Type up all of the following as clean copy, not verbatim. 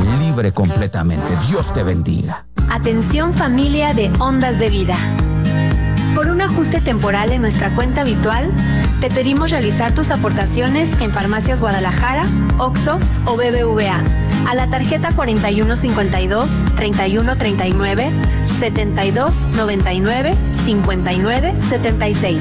libre completamente. Dios te bendiga. Atención familia de Ondas de Vida. Por un ajuste temporal en nuestra cuenta habitual, te pedimos realizar tus aportaciones en Farmacias Guadalajara, OXXO o BBVA a la tarjeta 4152 3139 7299 5976.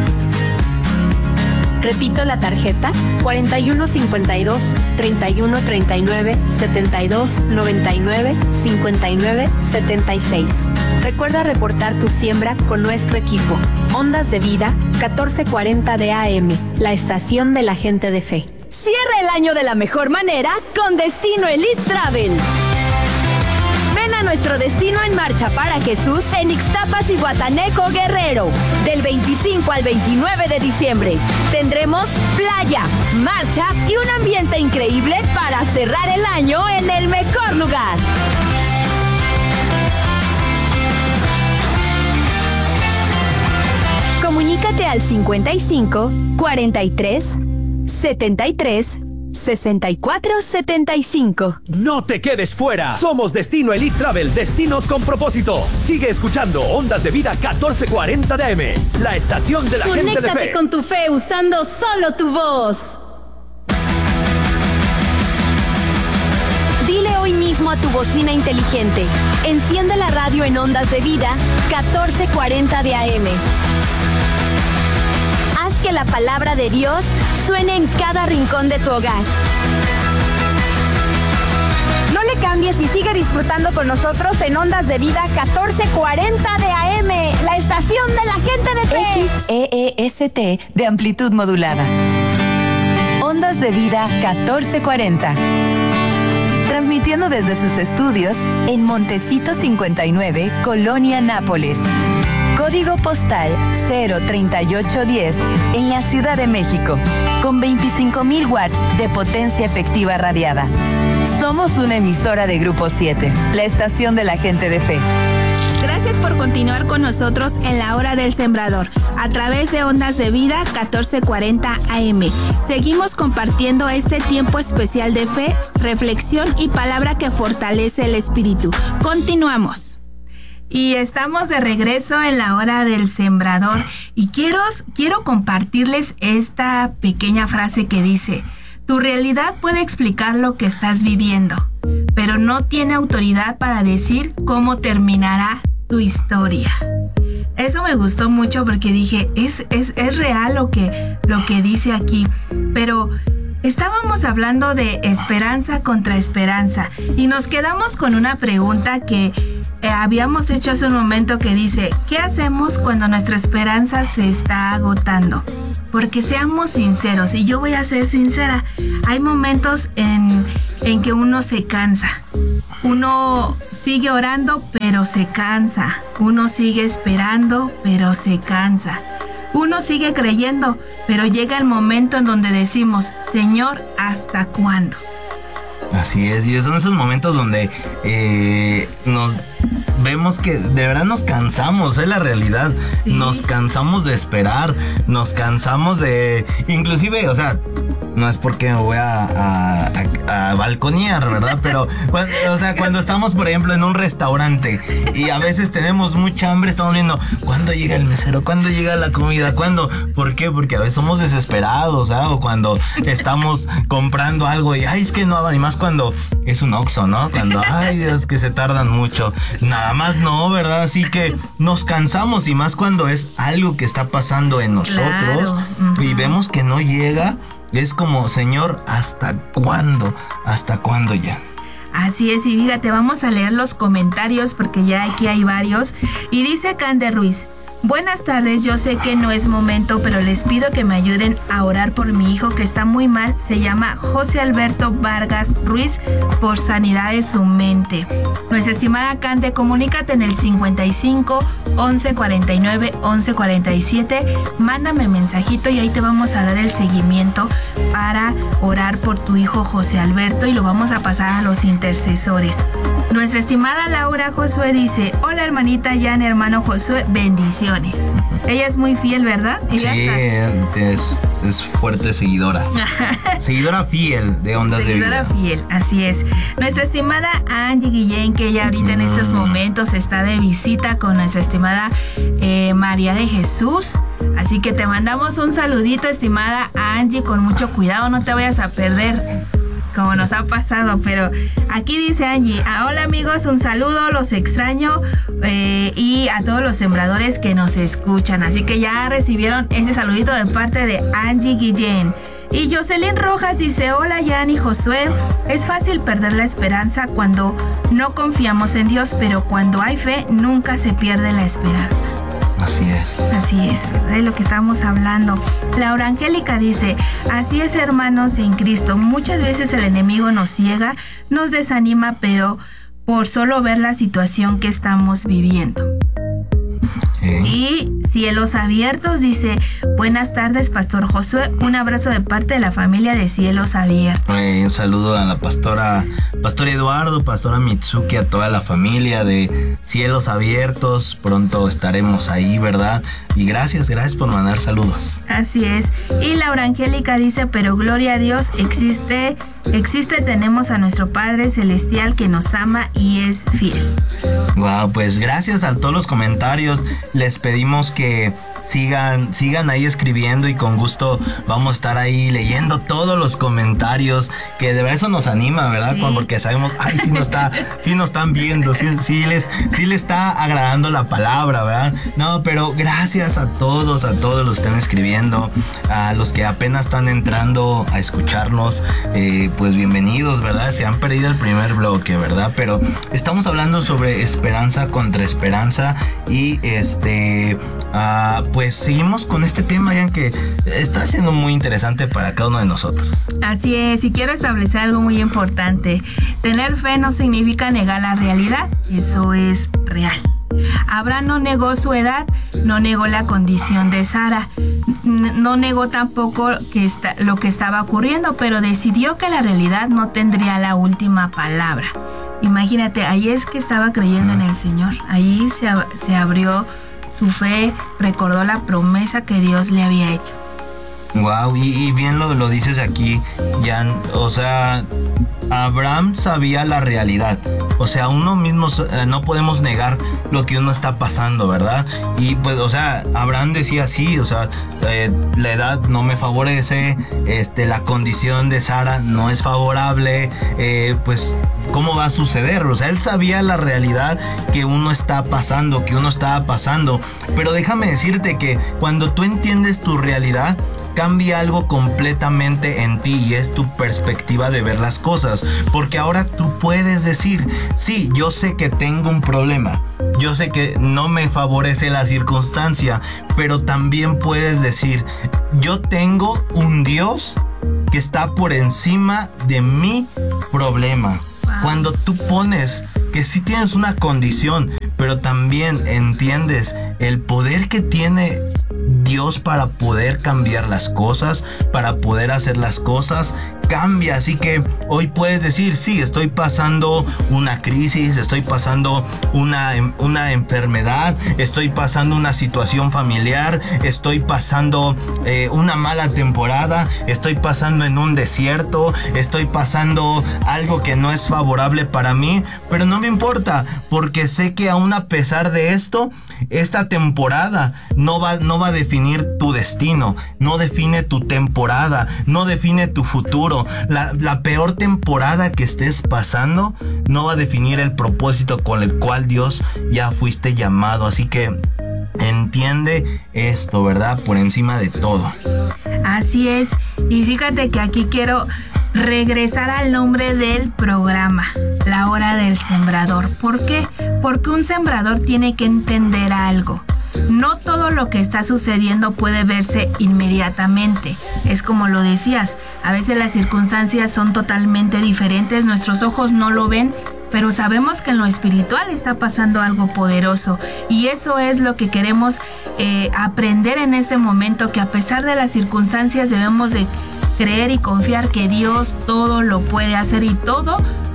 Repito la tarjeta 4152 3139 7299 5976. Recuerda reportar tu siembra con nuestro equipo. Ondas de Vida 1440 de AM, la estación de la gente de fe. Cierra el año de la mejor manera con Destino Elite Travel. Ven a nuestro Destino en Marcha para Jesús en Ixtapas y Guataneco, Guerrero. Del 25 al 29 de diciembre. Tendremos playa, marcha y un ambiente increíble para cerrar el año en el mejor lugar. Comunícate al 55 43 73 64 75. No te quedes fuera. Somos Destino Elite Travel, destinos con propósito. Sigue escuchando Ondas de Vida 1440 de AM, la estación de la gente de fe. Conéctate con tu fe usando solo tu voz. Dile hoy mismo a tu bocina inteligente: enciende la radio en Ondas de Vida 1440 de AM. Haz que la palabra de Dios suene en cada rincón de tu hogar. No le cambies y sigue disfrutando con nosotros en Ondas de Vida 1440 de AM, la estación de la gente de fe. XEEST de amplitud modulada. Ondas de Vida 1440. Transmitiendo desde sus estudios en Montecito 59, Colonia Nápoles. Código postal 03810 en la Ciudad de México, con 25,000 watts de potencia efectiva radiada. Somos una emisora de Grupo 7, la estación de la gente de fe. Gracias por continuar con nosotros en la Hora del Sembrador, a través de Ondas de Vida 1440 AM. Seguimos compartiendo este tiempo especial de fe, reflexión y palabra que fortalece el espíritu. Continuamos. Y estamos de regreso en la Hora del Sembrador y quiero compartirles esta pequeña frase que dice: tu realidad puede explicar lo que estás viviendo, pero no tiene autoridad para decir cómo terminará tu historia. Eso me gustó mucho porque dije, es real lo que dice aquí, pero estábamos hablando de esperanza contra esperanza y nos quedamos con una pregunta que habíamos hecho hace un momento que dice: ¿qué hacemos cuando nuestra esperanza se está agotando? Porque seamos sinceros, y yo voy a ser sincera, hay momentos en que uno se cansa. Uno sigue orando, pero se cansa. Uno sigue esperando, pero se cansa. Uno sigue creyendo, pero llega el momento en donde decimos: Señor, ¿hasta cuándo? Así es, y son esos momentos donde nos vemos que de verdad nos cansamos, es la realidad. Sí. Nos cansamos de esperar, nos cansamos de... Inclusive, o sea, no es porque me voy a balconear, ¿verdad? Pero, cuando estamos, por ejemplo, en un restaurante y a veces tenemos mucha hambre, estamos viendo ¿cuándo llega el mesero? ¿Cuándo llega la comida? ¿Cuándo? ¿Por qué? Porque a veces somos desesperados, ¿sabes? O cuando estamos comprando algo y, ay, es que no, además cuando es un OXXO, ¿no? Cuando, ay, Dios, que se tardan mucho. Nada más no, ¿verdad? Así que nos cansamos, y más cuando es algo que está pasando en nosotros. Claro. Uh-huh. Y vemos que no llega. Es como, Señor, ¿hasta cuándo? ¿Hasta cuándo ya? Así es, y fíjate, vamos a leer los comentarios porque ya aquí hay varios. Y dice Cande Ruiz: buenas tardes, yo sé que no es momento, pero les pido que me ayuden a orar por mi hijo que está muy mal. Se llama José Alberto Vargas Ruiz, por sanidad de su mente. Nuestra estimada Cande, comunícate en el 55 11 49 11 47. Mándame mensajito y ahí te vamos a dar el seguimiento para orar por tu hijo José Alberto y lo vamos a pasar a los intercesores. Nuestra estimada Laura Josué dice: hola hermanita Jan, hermano Josué, bendiciones. Ella es muy fiel, ¿verdad? Ella es fuerte seguidora. Seguidora fiel de Ondas de Vida. Seguidora fiel, así es. Nuestra estimada Angie Guillén, que ella ahorita en estos momentos está de visita con nuestra estimada María de Jesús. Así que te mandamos un saludito, estimada Angie, con mucho cuidado, no te vayas a perder como nos ha pasado. Pero aquí dice Angie: hola amigos, un saludo, los extraño, y a todos los sembradores que nos escuchan. Así que ya recibieron ese saludito de parte de Angie Guillén. Y Jocelyn Rojas dice: hola Jan y Josué, es fácil perder la esperanza cuando no confiamos en Dios, pero cuando hay fe nunca se pierde la esperanza. Así es. Así es, ¿verdad? De lo que estamos hablando. Laura Angélica dice: así es, hermanos en Cristo. Muchas veces el enemigo nos ciega, nos desanima, pero por solo ver la situación que estamos viviendo. Y Cielos Abiertos dice: buenas tardes, Pastor Josué, un abrazo de parte de la familia de Cielos Abiertos. Un saludo a la Pastor Eduardo, Pastora Mitsuki, a toda la familia de Cielos Abiertos. Pronto estaremos ahí, ¿verdad? Y gracias por mandar saludos. Así es. Y Laura Angélica dice: pero gloria a Dios, existe, tenemos a nuestro Padre Celestial que nos ama y es fiel. Wow, pues gracias a todos los comentarios. Les pedimos que sigan ahí escribiendo, y con gusto vamos a estar ahí leyendo todos los comentarios, que de verdad eso nos anima, ¿verdad? Sí. Porque sabemos, sí nos están viendo, sí les está agradando la palabra, ¿verdad? No, pero gracias a todos los que están escribiendo, a los que apenas están entrando a escucharnos, pues bienvenidos, ¿verdad? Se han perdido el primer bloque, ¿verdad? Pero estamos hablando sobre esperanza contra esperanza, y pues seguimos con este tema, ya que está siendo muy interesante para cada uno de nosotros. Así es, y quiero establecer algo muy importante. Tener fe no significa negar la realidad, eso es real. Abraham no negó su edad, no negó la condición de Sara, no negó tampoco lo que estaba ocurriendo, pero decidió que la realidad no tendría la última palabra. Imagínate, ahí es que estaba creyendo en el Señor, ahí se abrió su fe, recordó la promesa que Dios le había hecho. Wow, y bien lo dices aquí, Jan. O sea, Abraham sabía la realidad. O sea, uno mismo no podemos negar lo que uno está pasando, ¿verdad? Y pues, o sea, Abraham decía sí, o sea, la edad no me favorece, la condición de Sara no es favorable, pues, ¿cómo va a suceder? O sea, él sabía la realidad que uno estaba pasando. Pero déjame decirte que cuando tú entiendes tu realidad, cambia algo completamente en ti, y es tu perspectiva de ver las cosas. Porque ahora tú puedes decir: sí, yo sé que tengo un problema, yo sé que no me favorece la circunstancia, pero también puedes decir: yo tengo un Dios que está por encima de mi problema. Cuando tú pones que sí tienes una condición, pero también entiendes el poder que tiene Dios para poder cambiar las cosas, para poder hacer las cosas, cambia. Así que hoy puedes decir: sí, estoy pasando una crisis, estoy pasando una enfermedad, estoy pasando una situación familiar, estoy pasando una mala temporada, estoy pasando en un desierto, estoy pasando algo que no es favorable para mí, pero no me importa, porque sé que aún a pesar de esto, esta temporada no va a definir tu destino, no define tu temporada, no define tu futuro. La peor temporada que estés pasando no va a definir el propósito con el cual Dios ya fuiste llamado. Así que entiende esto, ¿verdad? Por encima de todo. Así es. Y fíjate que aquí quiero regresar al nombre del programa, La Hora del Sembrador. ¿Por qué? Porque un sembrador tiene que entender algo. No todo lo que está sucediendo puede verse inmediatamente. Es como lo decías, a veces las circunstancias son totalmente diferentes, nuestros ojos no lo ven, pero sabemos que en lo espiritual está pasando algo poderoso, y eso es lo que queremos aprender en este momento, que a pesar de las circunstancias debemos de creer y confiar que Dios todo lo puede hacer y todo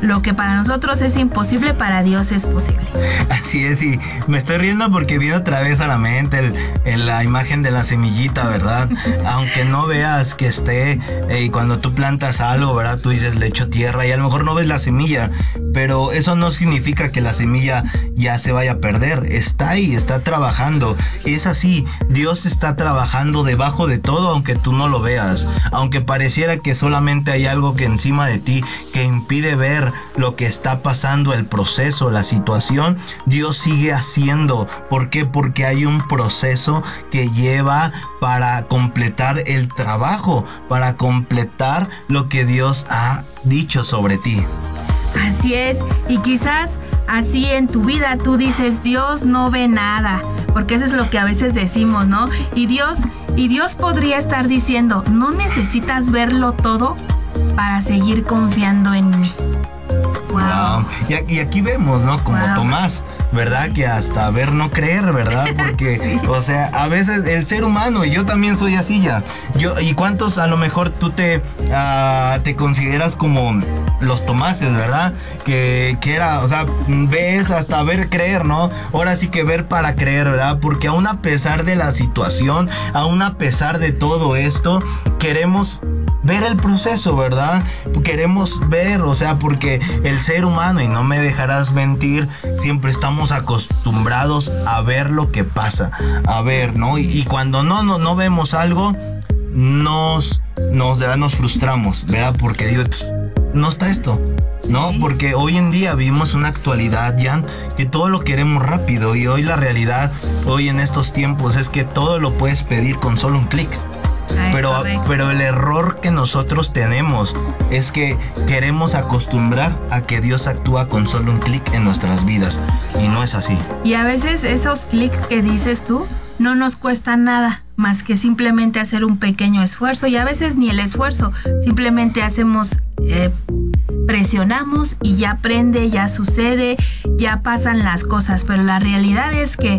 lo que para nosotros es imposible, para Dios es posible. Así es, y me estoy riendo porque viene otra vez a la mente la imagen de la semillita, ¿verdad? Aunque no veas que esté, y cuando tú plantas algo, ¿verdad? Tú dices, le echo tierra y a lo mejor no ves la semilla, pero eso no significa que la semilla ya se vaya a perder. Está ahí, está trabajando. Es así, Dios está trabajando debajo de todo, aunque tú no lo veas. Aunque pareciera que solamente hay algo que encima de ti que impide ver lo que está pasando, el proceso, la situación, Dios sigue haciendo. ¿Por qué? Porque hay un proceso que lleva para completar el trabajo, para completar lo que Dios ha dicho sobre ti. Así es, y quizás así en tu vida tú dices, Dios no ve nada, porque eso es lo que a veces decimos, ¿no? Y Dios podría estar diciendo, no necesitas verlo todo para seguir confiando en mí. Wow. Y aquí vemos, ¿no? Como Tomás, ¿verdad? Que hasta ver no creer, ¿verdad? Porque, sí. O sea, a veces el ser humano, y yo también soy así ya. ¿Y cuántos a lo mejor tú te consideras como los Tomases, ¿verdad? Que era, o sea, ves hasta ver creer, ¿no? Ahora sí que ver para creer, ¿verdad? Porque aún a pesar de la situación, aún a pesar de todo esto, queremos ver el proceso, ¿verdad? Queremos ver, o sea, porque el ser humano, y no me dejarás mentir, siempre estamos acostumbrados a ver lo que pasa, a ver, ¿no? Y cuando no vemos algo, nos frustramos, ¿verdad? Porque digo, no está esto, ¿no? Sí. Porque hoy en día vivimos una actualidad, Jan, que todo lo queremos rápido, y hoy la realidad, hoy en estos tiempos, es que todo lo puedes pedir con solo un clic. Pero el error que nosotros tenemos es que queremos acostumbrar a que Dios actúa con solo un clic en nuestras vidas, y no es así. Y a veces esos clics que dices tú no nos cuestan nada más que simplemente hacer un pequeño esfuerzo, y a veces ni el esfuerzo, simplemente hacemos presionamos y ya prende, ya sucede, ya pasan las cosas, pero la realidad es que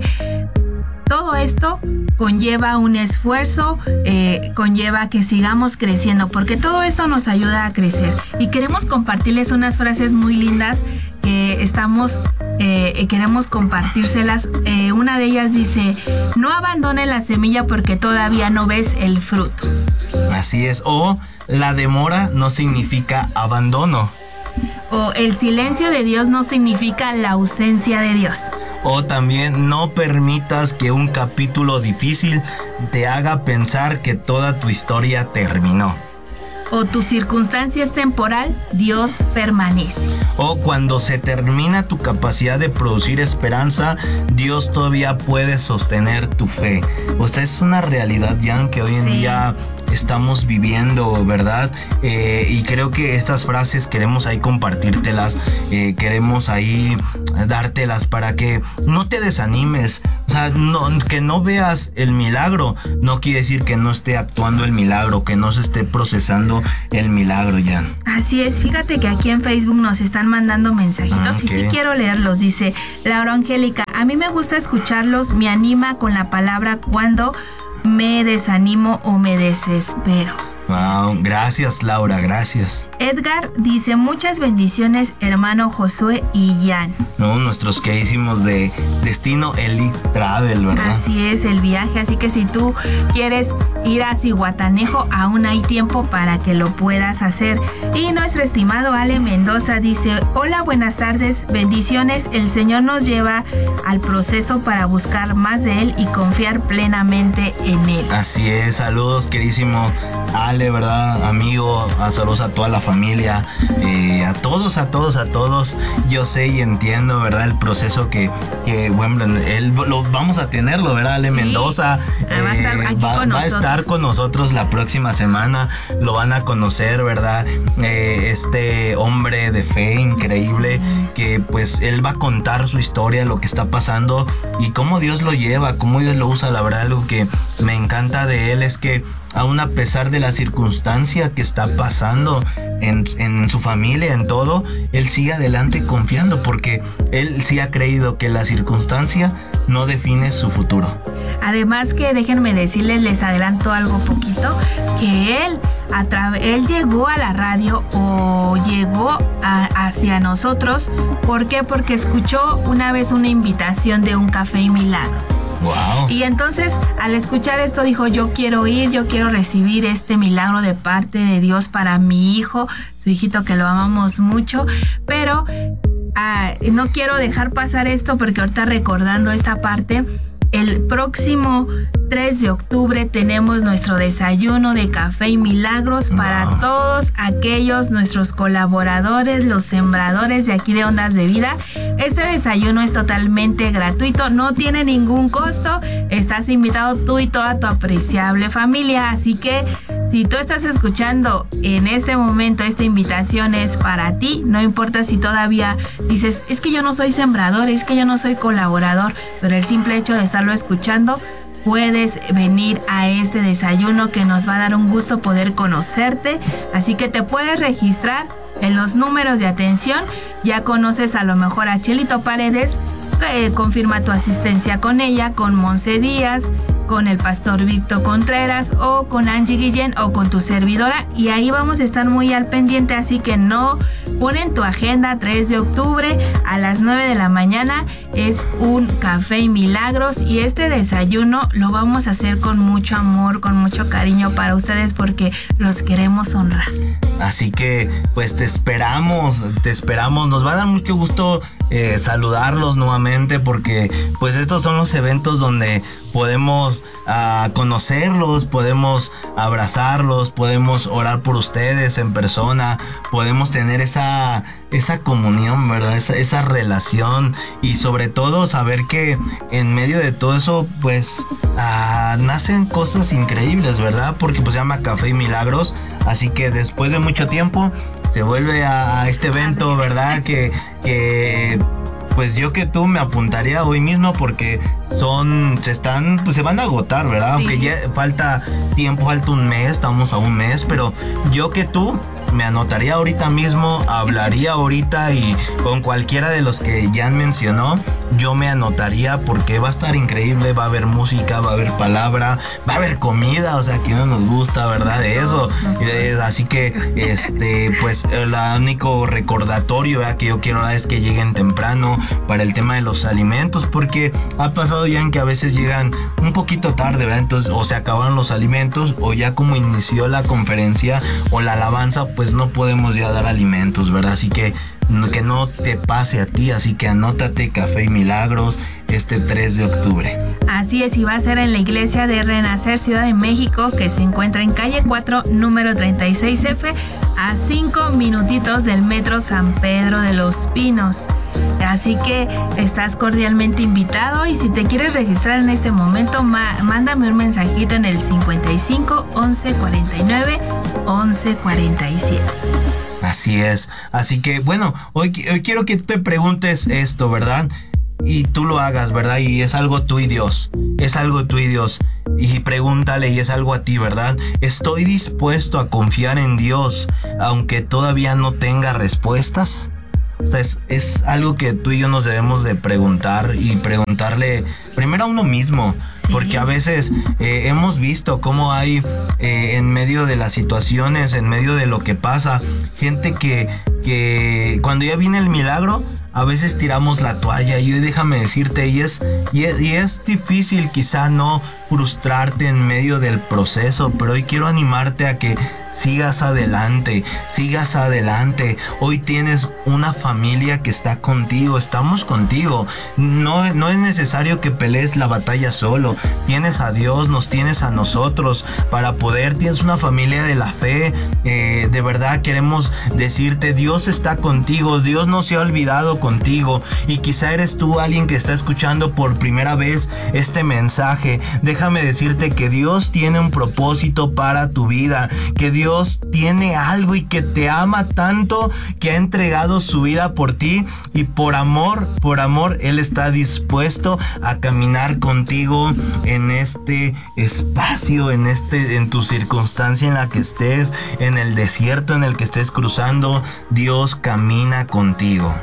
todo esto conlleva un esfuerzo, conlleva que sigamos creciendo, porque todo esto nos ayuda a crecer. Y queremos compartirles unas frases muy lindas que queremos compartírselas. Una de ellas dice, no abandone la semilla porque todavía no ves el fruto. Así es, o la demora no significa abandono. O el silencio de Dios no significa la ausencia de Dios. O también no permitas que un capítulo difícil te haga pensar que toda tu historia terminó. O tu circunstancia es temporal, Dios permanece. O cuando se termina tu capacidad de producir esperanza, Dios todavía puede sostener tu fe. O sea, es una realidad, Jan, que hoy en día estamos viviendo, ¿verdad? Y creo que estas frases queremos ahí compartírtelas, queremos ahí dártelas para que no te desanimes. O sea, que no veas el milagro no quiere decir que no esté actuando el milagro, que no se esté procesando el milagro, Jan. Así es, fíjate que aquí en Facebook nos están mandando mensajitos y sí quiero leerlos. Dice Laura Angélica, a mí me gusta escucharlos, me anima con la palabra cuando me desanimo o me desespero. Wow, gracias Laura, gracias. Edgar dice, muchas bendiciones hermano Josué y Jan. No, nuestros queridísimos de Destino Elite Travel, ¿verdad? Así es, el viaje, así que si tú quieres ir a Zihuatanejo, aún hay tiempo para que lo puedas hacer. Y nuestro estimado Ale Mendoza dice, hola, buenas tardes, bendiciones, el Señor nos lleva al proceso para buscar más de Él y confiar plenamente en Él. Así es, saludos queridísimo Ale, ¿verdad? Amigo, saludos a toda la familia, a todos. Yo sé y entiendo, ¿verdad? El proceso que bueno, lo vamos a tenerlo, ¿verdad? Ale Mendoza va a estar con nosotros la próxima semana, lo van a conocer, ¿verdad? Este hombre de fe increíble, que pues él va a contar su historia, lo que está pasando y cómo Dios lo lleva, cómo Dios lo usa. La verdad, algo que me encanta de él es que aún a pesar de la circunstancia que está pasando en su familia, en todo, él sigue adelante confiando, porque él sí ha creído que la circunstancia no define su futuro. Además que déjenme decirles, les adelanto algo poquito, que él él llegó a la radio o llegó hacia nosotros. ¿Por qué? Porque escuchó una vez una invitación de un Café y Milagros. Wow. Y entonces, al escuchar esto, dijo, yo quiero ir, yo quiero recibir este milagro de parte de Dios para mi hijo, su hijito que lo amamos mucho, pero no quiero dejar pasar esto porque ahorita recordando esta parte, el próximo 3 de octubre tenemos nuestro desayuno de Café y Milagros para todos aquellos nuestros colaboradores, los sembradores de aquí de Ondas de Vida. Este desayuno es totalmente gratuito, no tiene ningún costo. Estás invitado tú y toda tu apreciable familia. Así que si tú estás escuchando en este momento, esta invitación es para ti. No importa si todavía dices, es que yo no soy sembrador, es que yo no soy colaborador, pero el simple hecho de estarlo escuchando, puedes venir a este desayuno que nos va a dar un gusto poder conocerte. Así que te puedes registrar en los números de atención. Ya conoces a lo mejor a Chelito Paredes, confirma tu asistencia con ella, con Monse Díaz, con el pastor Víctor Contreras o con Angie Guillén o con tu servidora, y ahí vamos a estar muy al pendiente. Así que no, pon en tu agenda 3 de octubre a las 9 de la mañana es un Café y Milagros, y este desayuno lo vamos a hacer con mucho amor, con mucho cariño para ustedes porque los queremos honrar. Así que pues te esperamos, nos va a dar mucho gusto saludarlos nuevamente, porque pues estos son los eventos donde podemos conocerlos, podemos abrazarlos, podemos orar por ustedes en persona, podemos tener esa comunión, ¿verdad? Esa relación, y sobre todo saber que en medio de todo eso pues nacen cosas increíbles, ¿verdad? Porque pues se llama Café y Milagros, así que después de mucho tiempo se vuelve a este evento, ¿verdad? Que pues yo que tú me apuntaría hoy mismo, porque se van a agotar, ¿verdad? Sí. Aunque ya falta tiempo, falta un mes, estamos a un mes, pero yo que tú me anotaría ahorita mismo, hablaría ahorita, y con cualquiera de los que ya mencionó, yo me anotaría, porque va a estar increíble, va a haber música, va a haber palabra, va a haber comida, o sea, que no nos gusta, ¿verdad? De eso. Así que, pues, el único recordatorio, ¿verdad?, que yo quiero dar es que lleguen temprano para el tema de los alimentos, porque ha pasado ya en que a veces llegan un poquito tarde, ¿verdad? Entonces, o se acabaron los alimentos, o ya como inició la conferencia o la alabanza, pues no podemos ya dar alimentos, ¿verdad? Así que no te pase a ti, así que anótate Café y Milagros este 3 de octubre. Así es, y va a ser en la iglesia de Renacer Ciudad de México, que se encuentra en calle 4, número 36F, a 5 minutitos del metro San Pedro de los Pinos. Así que estás cordialmente invitado, y si te quieres registrar en este momento, mándame un mensajito en el 55 11 49 11 47. Así es, así que bueno, hoy quiero que te preguntes esto, ¿verdad? Y tú lo hagas, ¿verdad? Y es algo tú y Dios, y pregúntale, y es algo a ti, ¿verdad? ¿Estoy dispuesto a confiar en Dios aunque todavía no tenga respuestas? O sea, es algo que tú y yo nos debemos de preguntar, y preguntarle primero a uno mismo, sí. Porque a veces hemos visto cómo hay en medio de las situaciones, en medio de lo que pasa, gente que cuando ya viene el milagro, a veces tiramos la toalla. Y hoy déjame decirte, y es difícil quizá no frustrarte en medio del proceso, pero hoy quiero animarte a que sigas adelante. Hoy tienes una familia que está contigo, estamos contigo. No es necesario que pelees la batalla solo. Tienes a Dios, nos tienes a nosotros para poder. Tienes una familia de la fe. De verdad queremos decirte, Dios está contigo, Dios no se ha olvidado contigo. Y quizá eres tú alguien que está escuchando por primera vez este mensaje. Déjame decirte que Dios tiene un propósito para tu vida, que Dios tiene algo, y que te ama tanto que ha entregado su vida por ti, y por amor Él está dispuesto a caminar contigo en este espacio, en tu circunstancia en la que estés, en el desierto en el que estés cruzando. Dios camina contigo.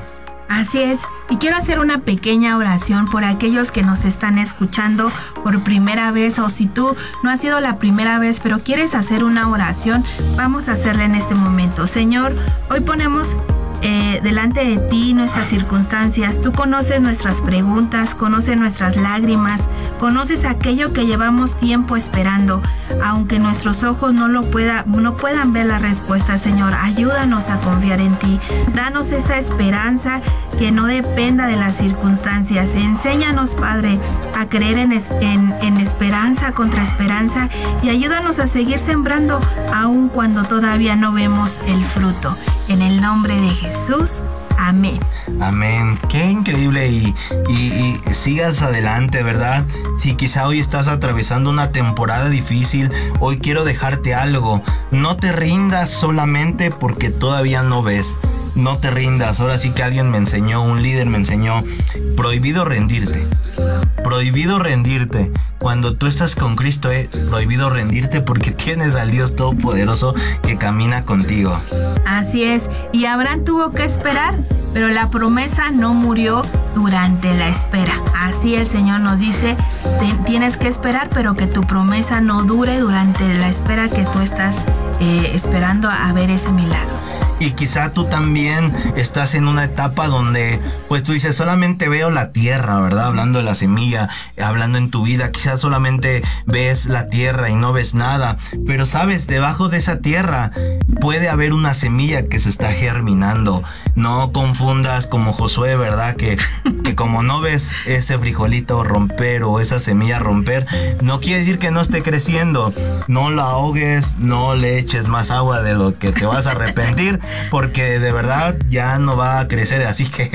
Así es, y quiero hacer una pequeña oración por aquellos que nos están escuchando por primera vez, o si tú no has sido la primera vez, pero quieres hacer una oración, vamos a hacerla en este momento. Señor, hoy ponemos delante de ti nuestras circunstancias. Tú conoces nuestras preguntas, conoces nuestras lágrimas, conoces aquello que llevamos tiempo esperando. Aunque nuestros ojos no puedan ver la respuesta, Señor, ayúdanos a confiar en ti. Danos esa esperanza que no dependa de las circunstancias. Enséñanos, Padre, a creer en esperanza contra esperanza, y ayúdanos a seguir sembrando aun cuando todavía no vemos el fruto. En el nombre de Jesús, amén. Amén. Qué increíble, y sigas adelante, ¿verdad? Si quizá hoy estás atravesando una temporada difícil, hoy quiero dejarte algo. No te rindas solamente porque todavía no ves. No te rindas. Ahora sí que alguien me enseñó, un líder me enseñó, prohibido rendirte. Prohibido rendirte. Cuando tú estás con Cristo, prohibido rendirte, porque tienes al Dios Todopoderoso que camina contigo. Así es, y Abraham tuvo que esperar, pero la promesa no murió durante la espera. Así el Señor nos dice, tienes que esperar, pero que tu promesa no dure durante la espera que tú estás esperando a ver ese milagro. Y quizá tú también estás en una etapa donde, pues tú dices, solamente veo la tierra, ¿verdad? Hablando de la semilla, hablando en tu vida, quizás solamente ves la tierra y no ves nada. Pero sabes, debajo de esa tierra puede haber una semilla que se está germinando. No confundas como Josué, ¿verdad? Que como no ves ese frijolito romper o esa semilla romper, no quiere decir que no esté creciendo. No la ahogues, no le eches más agua de lo que te vas a arrepentir, porque de verdad ya no va a crecer. Así que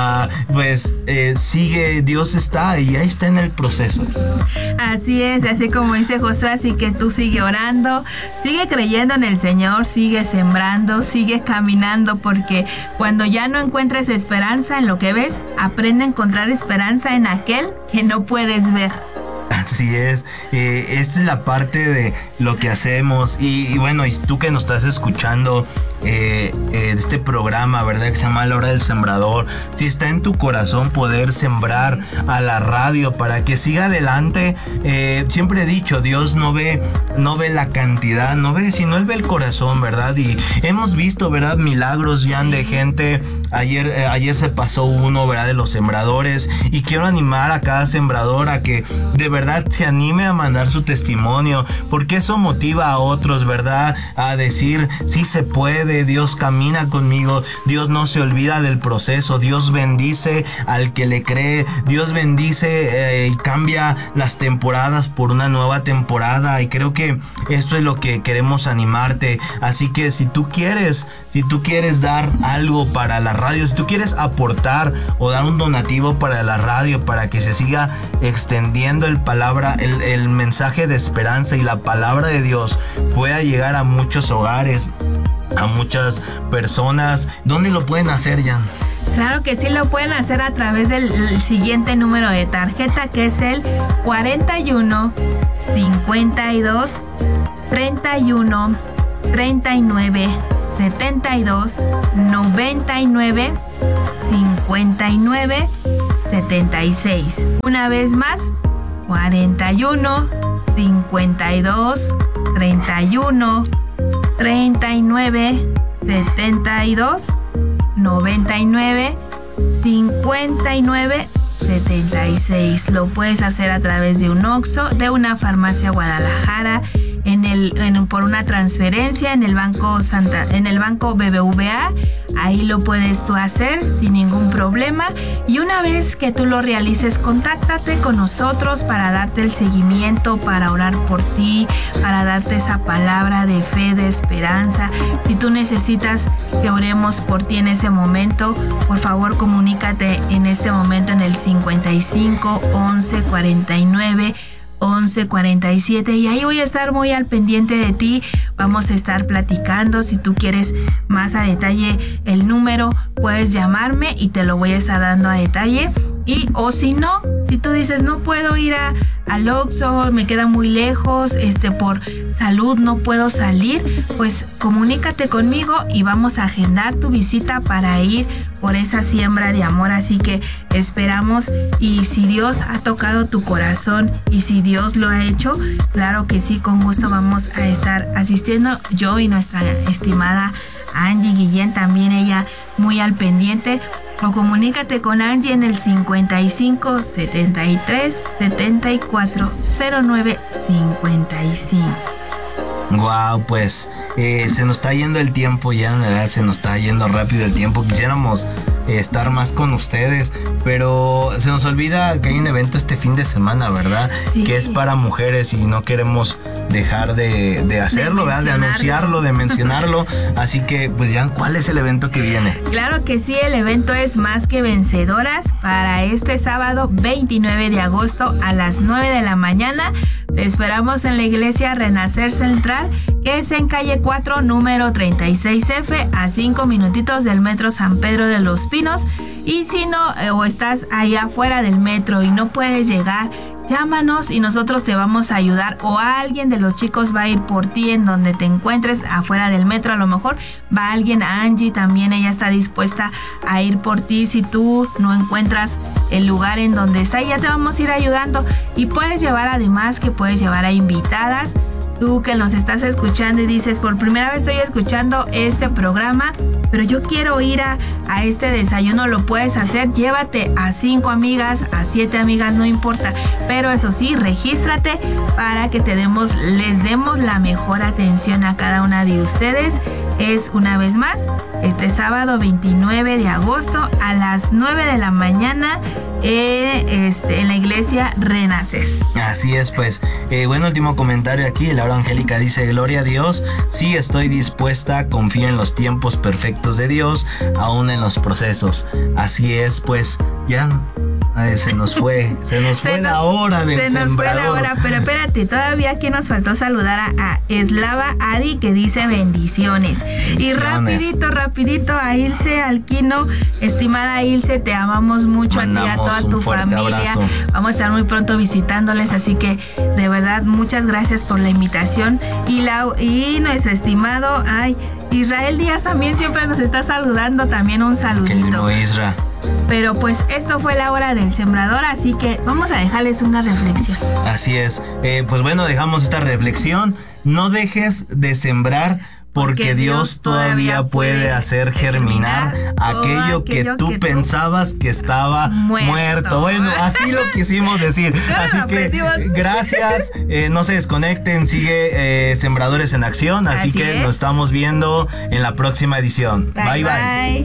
sigue, Dios está y ahí está en el proceso. Así es, así como dice Josué, así que tú sigue orando, sigue creyendo en el Señor, sigue sembrando, sigue caminando, porque cuando ya no encuentres esperanza en lo que ves, aprende a encontrar esperanza en aquel que no puedes ver. Así es, esta es la parte de lo que hacemos, y bueno, y tú que nos estás escuchando de este programa, ¿verdad? Que se llama La Hora del Sembrador, si está en tu corazón poder sembrar a la radio para que siga adelante, siempre he dicho, Dios no ve la cantidad, no ve, sino Él ve el corazón, ¿verdad? Y hemos visto, ¿verdad? Milagros ya de gente. Ayer se pasó uno, ¿verdad? De los sembradores, y quiero animar a cada sembrador a que de verdad se anime a mandar su testimonio, porque eso motiva a otros, ¿verdad? A decir, sí se puede, Dios camina conmigo, Dios no se olvida del proceso, Dios bendice al que le cree, Dios bendice y cambia las temporadas por una nueva temporada, y creo que esto es lo que queremos animarte. Así que si tú quieres dar algo para la radio, si tú quieres aportar o dar un donativo para la radio, para que se siga extendiendo el mensaje de esperanza y la palabra de Dios pueda llegar a muchos hogares, a muchas personas, ¿dónde lo pueden hacer, Jan? Claro que sí, lo pueden hacer a través del siguiente número de tarjeta, que es el 41 52 31 39 72 99 59 76. Una vez más, 41 52 31 39 72 99 59 76. Lo puedes hacer a través de un OXXO, de una farmacia Guadalajara, por una transferencia en el banco BBVA. Ahí lo puedes tú hacer sin ningún problema, y una vez que tú lo realices, contáctate con nosotros para darte el seguimiento, para orar por ti, para darte esa palabra de fe, de esperanza. Si tú necesitas que oremos por ti en ese momento, por favor comunícate en este momento en el 55 11 49 11:47, y ahí voy a estar muy al pendiente de ti. Vamos a estar platicando. Si tú quieres más a detalle el número, puedes llamarme y te lo voy a estar dando a detalle. O si no, Si tú dices, no puedo ir al Oxxo, me queda muy lejos, por salud no puedo salir, pues comunícate conmigo y vamos a agendar tu visita para ir por esa siembra de amor. Así que esperamos, y si Dios ha tocado tu corazón y si Dios lo ha hecho, claro que sí, con gusto vamos a estar asistiendo, yo y nuestra estimada Angie Guillén, también ella muy al pendiente. O comunícate con Angie en el 55 73 74 09 55. Wow, pues se nos está yendo el tiempo ya, en verdad se nos está yendo rápido el tiempo. Quisiéramos estar más con ustedes, pero se nos olvida que hay un evento este fin de semana, ¿verdad? Sí. Que es para mujeres y no queremos dejar de hacerlo, ¿verdad? De anunciarlo, de mencionarlo. Así que, pues ya, ¿cuál es el evento que viene? Claro que sí, el evento es Más que Vencedoras para este sábado 29 de agosto a las 9 de la mañana. Te esperamos en la iglesia Renacer Central, que es en calle 4, número 36F, a 5 minutitos del metro San Pedro de los Pinos. Y si no, o estás allá afuera del metro y no puedes llegar, llámanos y nosotros te vamos a ayudar, o alguien de los chicos va a ir por ti en donde te encuentres afuera del metro. A lo mejor va alguien, Angie también, ella está dispuesta a ir por ti si tú no encuentras el lugar en donde está, y ya te vamos a ir ayudando. Y puedes llevar, además que puedes llevar a invitadas. Tú que nos estás escuchando y dices, por primera vez estoy escuchando este programa, pero yo quiero ir a este desayuno, lo puedes hacer. Llévate a 5 amigas, a 7 amigas, no importa. Pero eso sí, regístrate para que les demos la mejor atención a cada una de ustedes. Es una vez más, este sábado 29 de agosto a las 9 de la mañana en la iglesia Renacer. Así es, pues. Bueno, último comentario aquí. Laura Angélica dice, gloria a Dios, sí estoy dispuesta, confío en los tiempos perfectos de Dios, aún en los procesos. Así es, pues, ya... se nos fue la hora del sembrador. Se nos fue la hora, pero espérate, todavía aquí nos faltó saludar a Eslava Adi, que dice bendiciones. Y rapidito a Ilse Alquino, estimada Ilse, te amamos mucho. Mandamos a ti, a toda tu familia. Abrazo. Vamos a estar muy pronto visitándoles, así que de verdad muchas gracias por la invitación. Y nuestro estimado Israel Díaz también siempre nos está saludando, también un saludito. Qué Isra. Pero pues esto fue la hora del sembrador, así que vamos a dejarles una reflexión. Así es, pues bueno, dejamos esta reflexión. No dejes de sembrar, porque Dios todavía puede hacer germinar aquello que tú pensabas que estaba muerto. Bueno, así lo quisimos decir. Así que gracias, no se desconecten, sigue Sembradores en Acción. Así que nos estamos viendo en la próxima edición. Bye.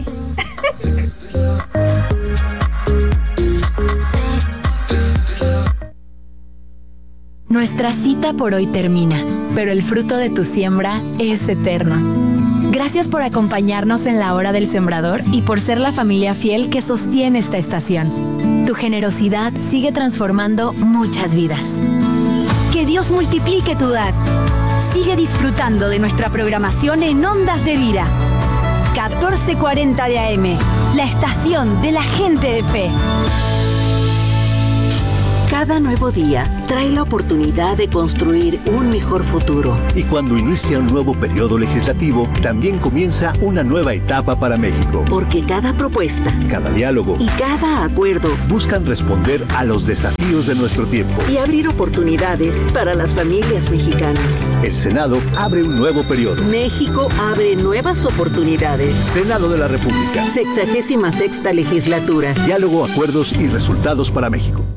Nuestra cita por hoy termina, pero el fruto de tu siembra es eterno. Gracias por acompañarnos en la hora del sembrador y por ser la familia fiel que sostiene esta estación. Tu generosidad sigue transformando muchas vidas. Que Dios multiplique tu dar. Sigue disfrutando de nuestra programación en Ondas de Vida. 1440 de AM, la estación de la gente de fe. Cada nuevo día trae la oportunidad de construir un mejor futuro. Y cuando inicia un nuevo periodo legislativo, también comienza una nueva etapa para México. Porque cada propuesta, cada diálogo y cada acuerdo buscan responder a los desafíos de nuestro tiempo y abrir oportunidades para las familias mexicanas. El Senado abre un nuevo periodo. México abre nuevas oportunidades. Senado de la República. 66ª legislatura. Diálogo, acuerdos y resultados para México.